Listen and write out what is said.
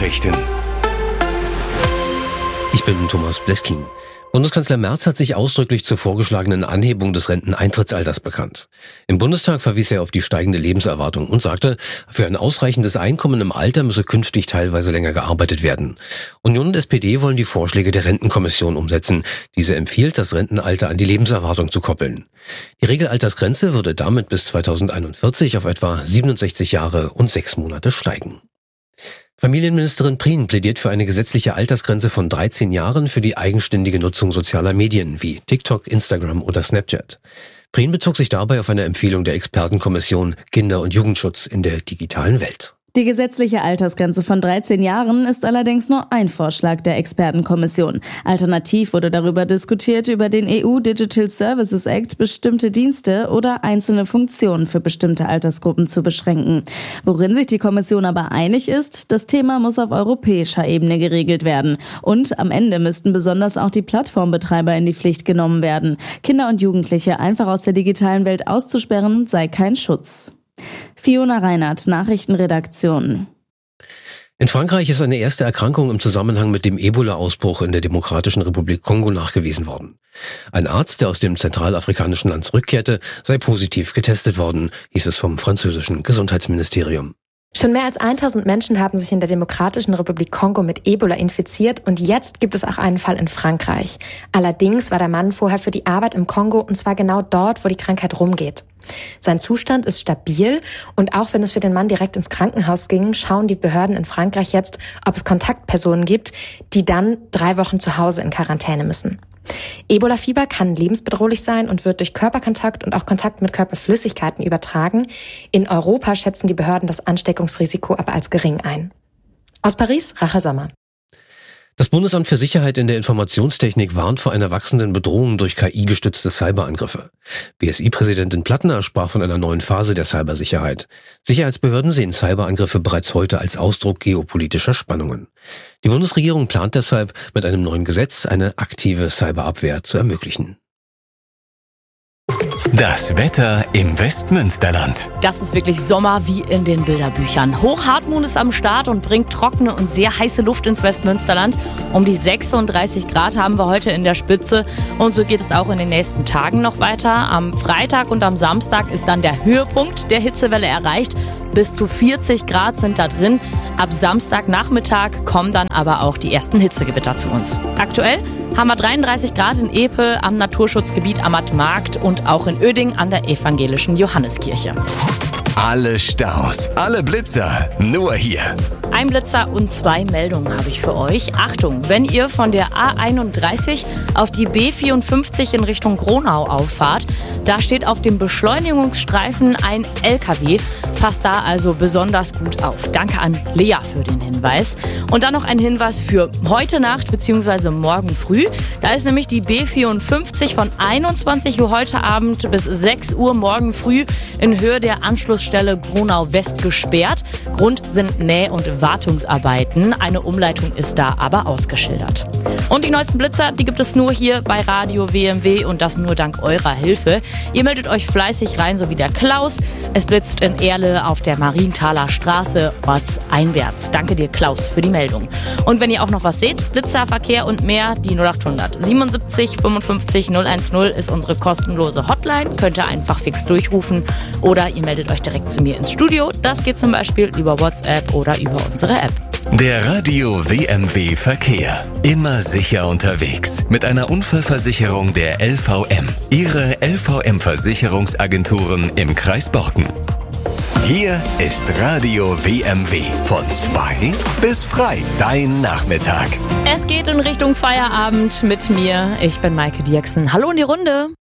Nachrichten. Ich bin Thomas Bleskin. Bundeskanzler Merz hat sich ausdrücklich zur vorgeschlagenen Anhebung des Renteneintrittsalters bekannt. Im Bundestag verwies er auf die steigende Lebenserwartung und sagte, für ein ausreichendes Einkommen im Alter müsse künftig teilweise länger gearbeitet werden. Union und SPD wollen die Vorschläge der Rentenkommission umsetzen. Diese empfiehlt, das Rentenalter an die Lebenserwartung zu koppeln. Die Regelaltersgrenze würde damit bis 2041 auf etwa 67 Jahre und 6 Monate steigen. Familienministerin Prien plädiert für eine gesetzliche Altersgrenze von 13 Jahren für die eigenständige Nutzung sozialer Medien wie TikTok, Instagram oder Snapchat. Prien bezog sich dabei auf eine Empfehlung der Expertenkommission Kinder- und Jugendschutz in der digitalen Welt. Die gesetzliche Altersgrenze von 13 Jahren ist allerdings nur ein Vorschlag der Expertenkommission. Alternativ wurde darüber diskutiert, über den EU Digital Services Act bestimmte Dienste oder einzelne Funktionen für bestimmte Altersgruppen zu beschränken. Worin sich die Kommission aber einig ist, das Thema muss auf europäischer Ebene geregelt werden. Und am Ende müssten besonders auch die Plattformbetreiber in die Pflicht genommen werden. Kinder und Jugendliche einfach aus der digitalen Welt auszusperren, sei kein Schutz. Fiona Reinhardt, Nachrichtenredaktion. In Frankreich ist eine erste Erkrankung im Zusammenhang mit dem Ebola-Ausbruch in der Demokratischen Republik Kongo nachgewiesen worden. Ein Arzt, der aus dem zentralafrikanischen Land zurückkehrte, sei positiv getestet worden, hieß es vom französischen Gesundheitsministerium. Schon mehr als 1000 Menschen haben sich in der Demokratischen Republik Kongo mit Ebola infiziert und jetzt gibt es auch einen Fall in Frankreich. Allerdings war der Mann vorher für die Arbeit im Kongo und zwar genau dort, wo die Krankheit rumgeht. Sein Zustand ist stabil und auch wenn es für den Mann direkt ins Krankenhaus ging, schauen die Behörden in Frankreich jetzt, ob es Kontaktpersonen gibt, die dann 3 Wochen zu Hause in Quarantäne müssen. Ebola-Fieber kann lebensbedrohlich sein und wird durch Körperkontakt und auch Kontakt mit Körperflüssigkeiten übertragen. In Europa schätzen die Behörden das Ansteckungsrisiko aber als gering ein. Aus Paris, Rachel Sommer. Das Bundesamt für Sicherheit in der Informationstechnik warnt vor einer wachsenden Bedrohung durch KI-gestützte Cyberangriffe. BSI-Präsidentin Plattner sprach von einer neuen Phase der Cybersicherheit. Sicherheitsbehörden sehen Cyberangriffe bereits heute als Ausdruck geopolitischer Spannungen. Die Bundesregierung plant deshalb, mit einem neuen Gesetz eine aktive Cyberabwehr zu ermöglichen. Das Wetter im Westmünsterland. Das ist wirklich Sommer wie in den Bilderbüchern. Hochhartmond ist am Start und bringt trockene und sehr heiße Luft ins Westmünsterland. Um die 36 Grad haben wir heute in der Spitze und so geht es auch in den nächsten Tagen noch weiter. Am Freitag und am Samstag ist dann der Höhepunkt der Hitzewelle erreicht. Bis zu 40 Grad sind da drin. Ab Samstagnachmittag kommen dann aber auch die ersten Hitzegewitter zu uns. Aktuell haben wir 33 Grad in Epe am Naturschutzgebiet Ammermarkt und auch in Oeding an der evangelischen Johanneskirche. Alle Staus, alle Blitzer, nur hier. Ein Blitzer und 2 Meldungen habe ich für euch. Achtung, wenn ihr von der A31 auf die B54 in Richtung Gronau auffahrt, da steht auf dem Beschleunigungsstreifen ein LKW. Passt da also besonders gut auf. Danke an Lea für den Hinweis. Und dann noch ein Hinweis für heute Nacht bzw. morgen früh. Da ist nämlich die B54 von 21 Uhr heute Abend bis 6 Uhr morgen früh in Höhe der Anschlussstelle Gronau West gesperrt. Grund sind Näh- und Wartungsarbeiten. Eine Umleitung ist da aber ausgeschildert. Und die neuesten Blitzer, die gibt es nur hier bei Radio WMW und das nur dank eurer Hilfe. Ihr meldet euch fleißig rein, so wie der Klaus. Es blitzt in Erle auf der Marienthaler Straße ortseinwärts. Danke dir, Klaus, für die Meldung. Und wenn ihr auch noch was seht, Blitzer, Verkehr und mehr, die 0800 77 55 010 ist unsere kostenlose Hotline. Könnt ihr einfach fix durchrufen oder ihr meldet euch direkt zu mir ins Studio. Das geht zum Beispiel über WhatsApp oder über unsere App. Der Radio WMW Verkehr. Immer sicher unterwegs. Mit einer Unfallversicherung der LVM. Ihre LVM-Versicherungsagenturen im Kreis Borken. Hier ist Radio WMW. Von 2 bis frei. Dein Nachmittag. Es geht in Richtung Feierabend mit mir. Ich bin Maike Dieksen. Hallo in die Runde.